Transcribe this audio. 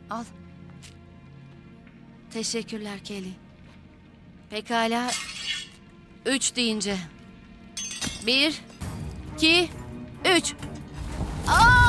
Al. Teşekkürler Kelly. Pekala. 3 deyince. 1, 2, 3. Aa!